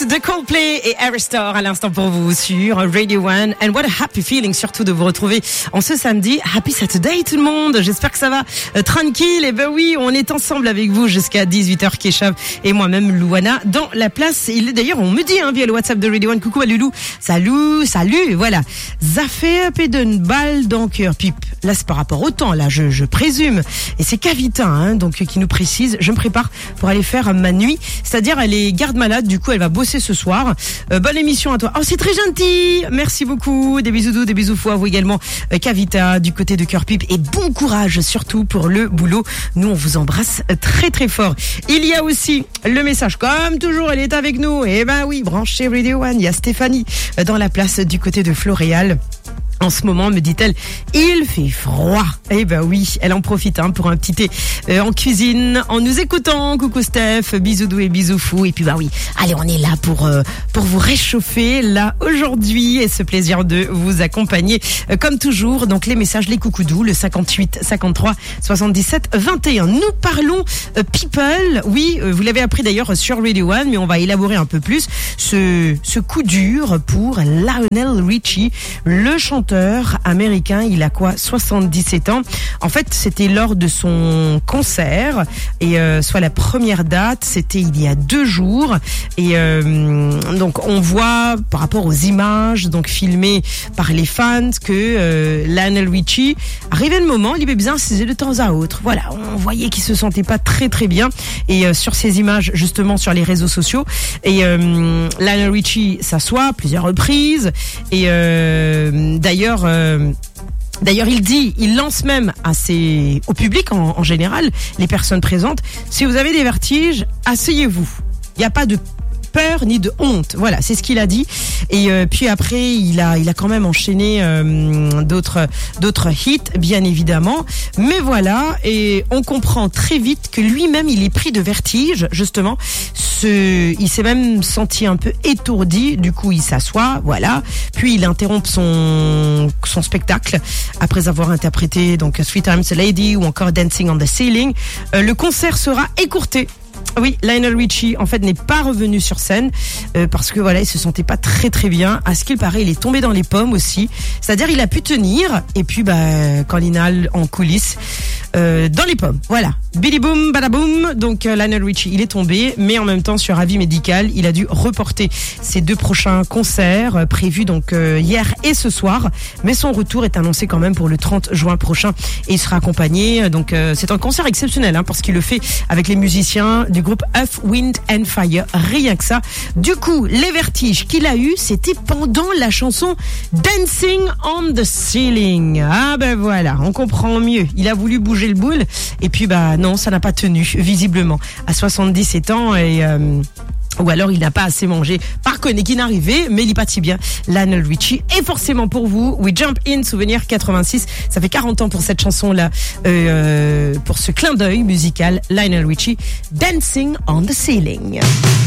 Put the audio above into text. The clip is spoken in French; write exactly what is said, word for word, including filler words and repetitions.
de Coldplay et Aerostar à l'instant pour vous sur Radio One. And what a happy feeling surtout de vous retrouver en ce samedi. Happy Saturday tout le monde. J'espère que ça va euh, tranquille. Et ben oui, on est ensemble avec vous jusqu'à dix-huit heures, Keshav et moi-même Louana dans la place. Il d'ailleurs on me dit hein, via le WhatsApp de Radio One, coucou à Loulou. Salut, salut, voilà. Ça fait une balle dans le cœur, pipe. Là c'est par rapport au temps, là je, je présume. Et c'est Kavita hein, donc qui nous précise. Je me prépare pour aller faire ma nuit. C'est-à-dire elle est garde malade, du coup elle va bosser ce soir. Euh, bonne émission à toi. Oh c'est très gentil, merci beaucoup. Des bisous doux, des bisous fous à vous également euh, Kavita du côté de Cœur Pipe et bon courage surtout pour le boulot. Nous on vous embrasse très très fort. Il y a aussi le message comme toujours, elle est avec nous. Et ben oui, branchez Radio One. Il y a Stéphanie euh, dans la place du côté de Floréal. En ce moment, me dit-elle, il fait froid. Eh ben oui, elle en profite hein, pour un petit thé euh, en cuisine, en nous écoutant. Coucou Steph, bisous doux et bisous fous. Et puis bah oui, allez, on est là pour euh, pour vous réchauffer là aujourd'hui et ce plaisir de vous accompagner euh, comme toujours. Donc les messages, les coucous doux, le cinquante-huit cinquante-trois soixante-dix-sept vingt et un. Nous parlons euh, people. Oui, euh, vous l'avez appris d'ailleurs sur Radio One, mais on va élaborer un peu plus ce ce coup dur pour Lionel Richie, le chanteur américain. Il a quoi, soixante-dix-sept ans. En fait, c'était lors de son concert et euh, soit la première date, c'était il y a deux jours. Et euh, donc on voit par rapport aux images donc filmées par les fans que euh, Lionel Richie arrivait le moment, il avait besoin de temps à autre. Voilà, on voyait qu'il se sentait pas très très bien. Et euh, sur ces images justement sur les réseaux sociaux, et euh, Lionel Richie s'assoit plusieurs reprises et euh, d'ailleurs D'ailleurs, euh, d'ailleurs, il dit, il lance même à ses, au public en, en général, les personnes présentes, si vous avez des vertiges, asseyez-vous. Il n'y a pas de peur ni de honte. Voilà, c'est ce qu'il a dit. Et euh, puis après, il a, il a quand même enchaîné euh, d'autres, d'autres hits, bien évidemment. Mais voilà, et on comprend très vite que lui-même, il est pris de vertige, justement. Ce, il s'est même senti un peu étourdi. Du coup, il s'assoit, voilà. Puis il interrompt son son spectacle après avoir interprété donc Sweet Times Lady ou encore Dancing on the Ceiling. Euh, le concert sera écourté. Oui, Lionel Richie en fait n'est pas revenu sur scène euh, parce que voilà, il se sentait pas très très bien. À ce qu'il paraît, il est tombé dans les pommes aussi. C'est-à-dire, il a pu tenir et puis bah quand l'inhale en coulisses euh, dans les pommes. Voilà, Billy boom, badaboum. Donc euh, Lionel Richie, il est tombé, mais en même temps sur avis médical, il a dû reporter ses deux prochains concerts euh, prévus donc euh, hier et ce soir. Mais son retour est annoncé quand même pour le trente juin prochain et il sera accompagné. Donc euh, c'est un concert exceptionnel hein, parce qu'il le fait avec les musiciens du groupe Earth, Wind and Fire, rien que ça. Du coup, les vertiges qu'il a eu, c'était pendant la chanson Dancing on the Ceiling. Ah ben voilà, on comprend mieux. Il a voulu bouger le boule et puis bah non, ça n'a pas tenu visiblement à soixante-dix-sept ans et euh, ou alors il n'a pas assez mangé. Par contre, qui n'arrivait, mais il est pas si bien. Lionel Richie. Et forcément pour vous, We Jump In, souvenir quatre-vingt-six. Ça fait quarante ans pour cette chanson-là, euh, pour ce clin d'œil musical. Lionel Richie, Dancing on the Ceiling.